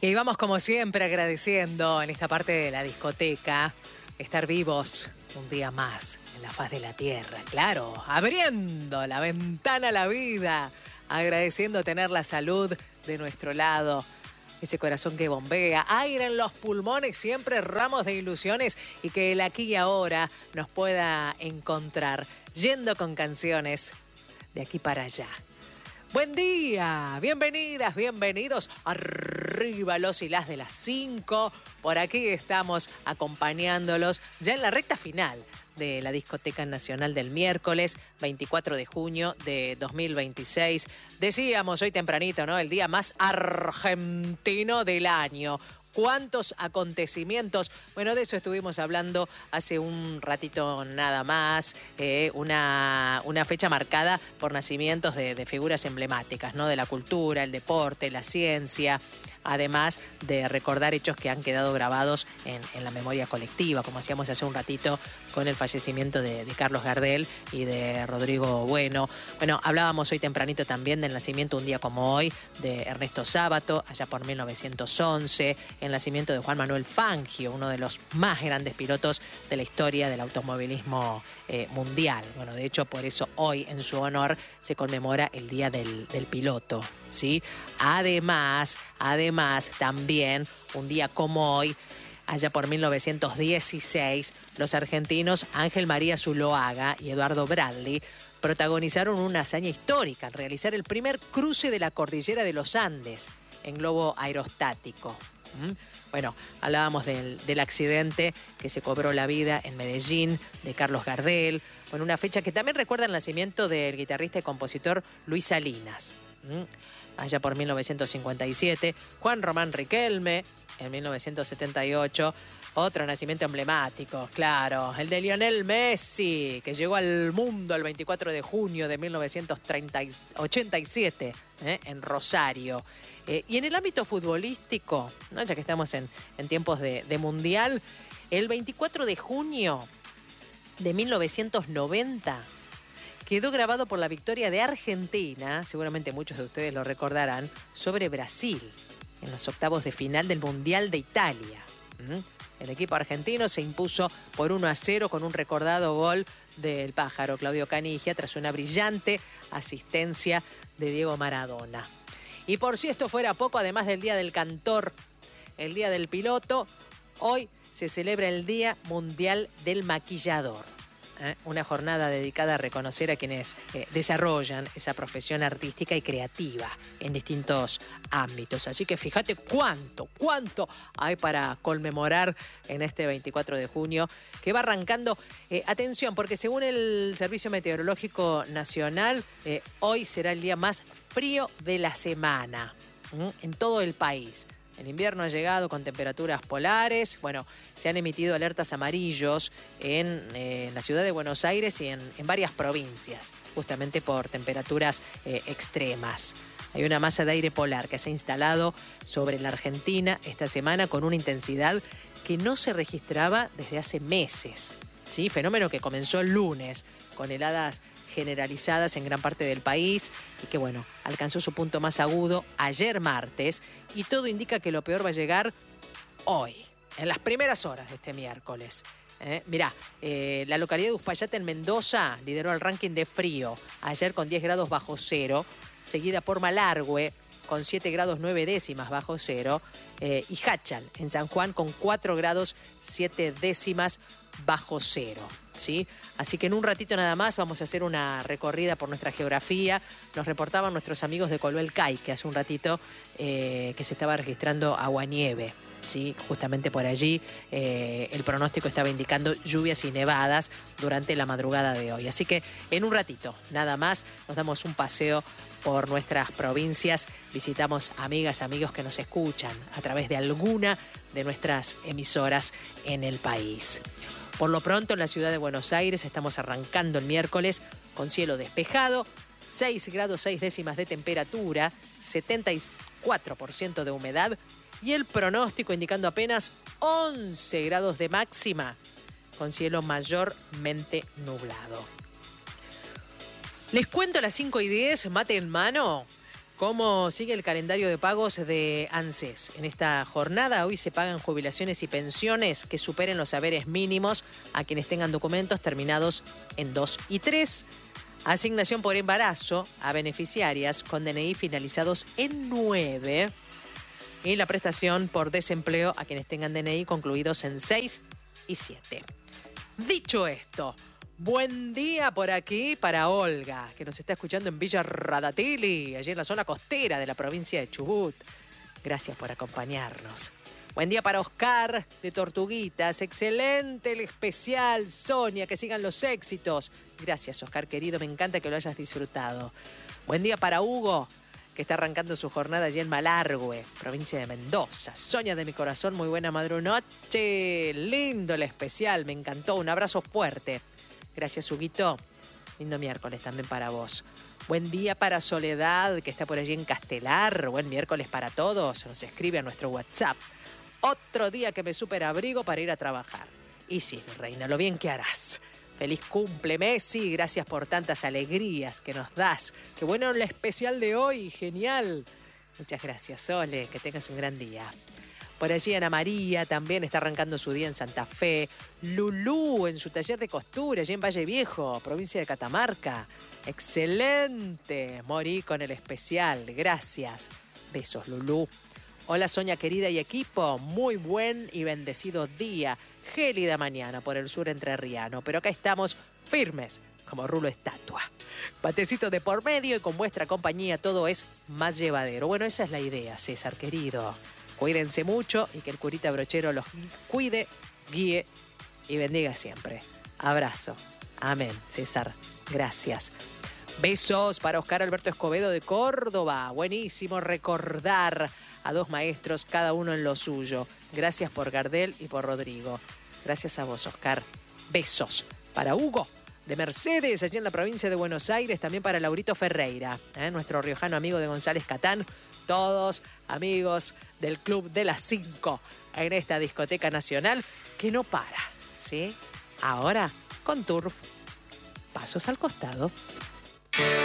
Y vamos como siempre agradeciendo en esta parte de la discoteca estar vivos un día más en la faz de la tierra. Claro, abriendo la ventana a la vida, agradeciendo tener la salud de nuestro lado. Ese corazón que bombea, aire en los pulmones, siempre ramos de ilusiones y que el aquí y ahora nos pueda encontrar yendo con canciones de aquí para allá. Buen día, bienvenidas, bienvenidos. Arriba los y las de las 5. Por aquí estamos acompañándolos ya en la recta final de la Discoteca Nacional del miércoles 24 de junio de 2026. Decíamos hoy tempranito, ¿no? El día más argentino del año. ¿Cuántos acontecimientos? Bueno, de eso estuvimos hablando hace un ratito nada más. Una fecha marcada por nacimientos de figuras emblemáticas, ¿no? De la cultura, el deporte, la ciencia. Además de recordar hechos que han quedado grabados en la memoria colectiva, como hacíamos hace un ratito con el fallecimiento de Carlos Gardel y de Rodrigo Bueno. Bueno, hablábamos hoy tempranito también del nacimiento un día como hoy de Ernesto Sábato, allá por 1911, el nacimiento de Juan Manuel Fangio, uno de los más grandes pilotos de la historia del automovilismo mundial. Bueno, de hecho, por eso hoy, en su honor, se conmemora el Día del Piloto, ¿sí? Además, también, un día como hoy, allá por 1916, los argentinos Ángel María Zuloaga y Eduardo Bradley protagonizaron una hazaña histórica al realizar el primer cruce de la cordillera de los Andes en globo aerostático. Bueno, hablábamos del accidente que se cobró la vida en Medellín de Carlos Gardel, con una fecha que también recuerda el nacimiento del guitarrista y compositor Luis Salinas. Allá por 1957, Juan Román Riquelme, en 1978, otro nacimiento emblemático, claro, el de Lionel Messi, que llegó al mundo el 24 de junio de 1987, en Rosario. Y en el ámbito futbolístico, ¿no? Ya que estamos en tiempos de mundial, el 24 de junio de 1990... quedó grabado por la victoria de Argentina, seguramente muchos de ustedes lo recordarán, sobre Brasil, en los octavos de final del Mundial de Italia. El equipo argentino se impuso por 1-0 con un recordado gol del pájaro Claudio Canigia tras una brillante asistencia de Diego Maradona. Y por si esto fuera poco, además del Día del Cantor, el Día del Piloto, hoy se celebra el Día Mundial del Maquillador. Una jornada dedicada a reconocer a quienes desarrollan esa profesión artística y creativa en distintos ámbitos. Así que fíjate cuánto hay para conmemorar en este 24 de junio, que va arrancando. Atención, porque según el Servicio Meteorológico Nacional, hoy será el día más frío de la semana en todo el país. El invierno ha llegado con temperaturas polares. Bueno, se han emitido alertas amarillos en la ciudad de Buenos Aires y en varias provincias, justamente por temperaturas extremas. Hay una masa de aire polar que se ha instalado sobre la Argentina esta semana con una intensidad que no se registraba desde hace meses, ¿sí? Fenómeno que comenzó el lunes con heladas generalizadas en gran parte del país y que, bueno, alcanzó su punto más agudo ayer martes, y todo indica que lo peor va a llegar hoy, en las primeras horas de este miércoles. Mirá, la localidad de Uspallata en Mendoza lideró el ranking de frío ayer con 10 grados bajo cero, seguida por Malargüe con 7 grados 9 décimas bajo cero, y Háchal en San Juan con 4 grados 7 décimas bajo cero, ¿sí? Así que en un ratito nada más vamos a hacer una recorrida por nuestra geografía. Nos reportaban nuestros amigos de Coloel-Cay que hace un ratito que se estaba registrando aguanieve, ¿sí? Justamente por allí el pronóstico estaba indicando lluvias y nevadas durante la madrugada de hoy. Así que en un ratito nada más nos damos un paseo por nuestras provincias, visitamos amigas, amigos que nos escuchan a través de alguna de nuestras emisoras en el país. Por lo pronto, en la ciudad de Buenos Aires estamos arrancando el miércoles con cielo despejado, 6 grados 6 décimas de temperatura, 74% de humedad y el pronóstico indicando apenas 11 grados de máxima, con cielo mayormente nublado. Les cuento a las 5:10, mate en mano. ¿Cómo sigue el calendario de pagos de ANSES? En esta jornada hoy se pagan jubilaciones y pensiones que superen los haberes mínimos a quienes tengan documentos terminados en 2 y 3. Asignación por embarazo a beneficiarias con DNI finalizados en 9. Y la prestación por desempleo a quienes tengan DNI concluidos en 6 y 7. Dicho esto, buen día por aquí para Olga, que nos está escuchando en Villa Radatili, allí en la zona costera de la provincia de Chubut. Gracias por acompañarnos. Buen día para Oscar de Tortuguitas. Excelente el especial, Sonia, que sigan los éxitos. Gracias, Oscar, querido, me encanta que lo hayas disfrutado. Buen día para Hugo, que está arrancando su jornada allí en Malargüe, provincia de Mendoza. Sonia de mi corazón, muy buena madrunoche. Lindo el especial, me encantó. Un abrazo fuerte. Gracias, Huguito. Lindo miércoles también para vos. Buen día para Soledad, que está por allí en Castelar. Buen miércoles para todos. Nos escribe a nuestro WhatsApp. Otro día que me superabrigo para ir a trabajar. Y sí, mi reina, lo bien que harás. Feliz cumple, Messi. Gracias por tantas alegrías que nos das. Qué bueno el especial de hoy. Genial. Muchas gracias, Sole. Que tengas un gran día. Por allí Ana María también está arrancando su día en Santa Fe. Lulú en su taller de costura, allí en Valle Viejo, provincia de Catamarca. Excelente. Morí con el especial. Gracias. Besos, Lulú. Hola, Sonia querida y equipo. Muy buen y bendecido día. Gélida mañana por el sur entrerriano. Pero acá estamos firmes como rulo estatua. Patecito de por medio y con vuestra compañía todo es más llevadero. Bueno, esa es la idea, César querido. Cuídense mucho y que el curita brochero los cuide, guíe y bendiga siempre. Abrazo. Amén, César. Gracias. Besos para Oscar Alberto Escobedo de Córdoba. Buenísimo recordar a dos maestros, cada uno en lo suyo. Gracias por Gardel y por Rodrigo. Gracias a vos, Oscar. Besos para Hugo de Mercedes, allí en la provincia de Buenos Aires. También para Laurito Ferreira, nuestro riojano amigo de González Catán. Todos amigos del Club de las 5 en esta discoteca nacional que no para, ¿sí? Ahora con Turf. Pasos al costado.